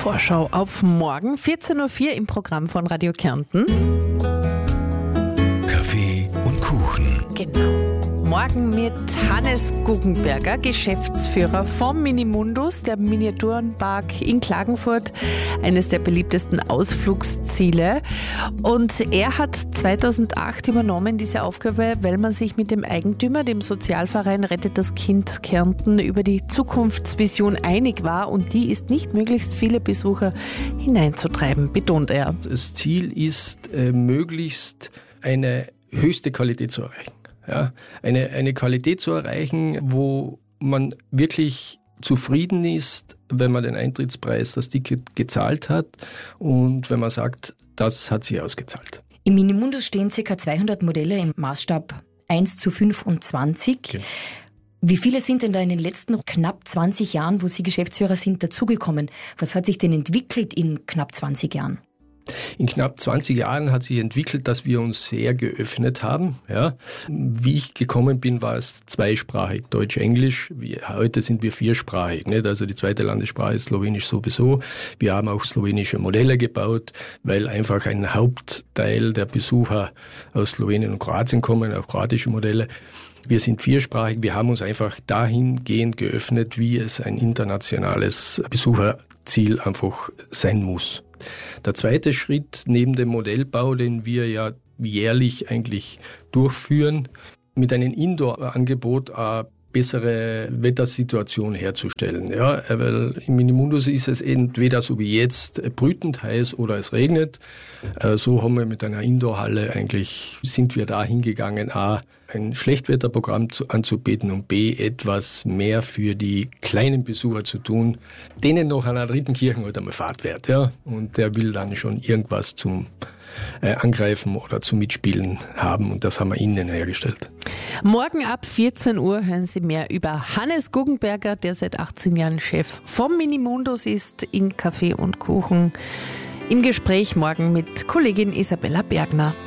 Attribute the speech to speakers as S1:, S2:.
S1: Vorschau auf morgen, 14.04 Uhr im Programm von Radio Kärnten.
S2: Kaffee und Kuchen.
S1: Genau. Morgen mit Hannes Guggenberger, Geschäftsführer vom Minimundus, der Miniaturenpark in Klagenfurt, eines der beliebtesten Ausflugsziele. Und er hat 2008 übernommen, diese Aufgabe, weil man sich mit dem Eigentümer, dem Sozialverein Rettet das Kind Kärnten, über die Zukunftsvision einig war. Und die ist nicht, möglichst viele Besucher hineinzutreiben, betont er.
S3: Das Ziel ist, möglichst eine höchste Qualität zu erreichen. Ja, eine Qualität zu erreichen, wo man wirklich zufrieden ist, wenn man den Eintrittspreis, das Ticket gezahlt hat und wenn man sagt, das hat sich ausgezahlt.
S4: Im Minimundus stehen ca. 200 Modelle im Maßstab 1:25.
S3: Okay.
S4: Wie viele sind denn da in den letzten knapp 20 Jahren, wo Sie Geschäftsführer sind, dazugekommen? Was hat sich denn entwickelt in knapp 20 Jahren?
S3: In knapp 20 Jahren hat sich entwickelt, dass wir uns sehr geöffnet haben. Ja. Wie ich gekommen bin, war es zweisprachig, Deutsch-Englisch. Heute sind wir viersprachig. Nicht? Also die zweite Landessprache ist Slowenisch sowieso. Wir haben auch slowenische Modelle gebaut, weil einfach ein Hauptteil der Besucher aus Slowenien und Kroatien kommen, auch kroatische Modelle. Wir sind viersprachig. Wir haben uns einfach dahingehend geöffnet, wie es ein internationales Besucherziel einfach sein muss. Der zweite Schritt neben dem Modellbau, den wir ja jährlich eigentlich durchführen, mit einem Indoor-Angebot eine bessere Wettersituation herzustellen. Ja, weil im Minimundus ist es entweder so wie jetzt brütend heiß oder es regnet. So haben wir mit einer Indoor-Halle sind wir da hingegangen, A, ein Schlechtwetterprogramm anzubieten und B, etwas mehr für die kleinen Besucher zu tun, denen noch an der dritten Kirchenort einmal Fahrt wird. Ja? Und der will dann schon irgendwas zum Angreifen oder zum Mitspielen haben und das haben wir Ihnen hergestellt.
S1: Morgen ab 14 Uhr hören Sie mehr über Hannes Guggenberger, der seit 18 Jahren Chef vom Minimundus ist, in Kaffee und Kuchen. Im Gespräch morgen mit Kollegin Isabella Bergner.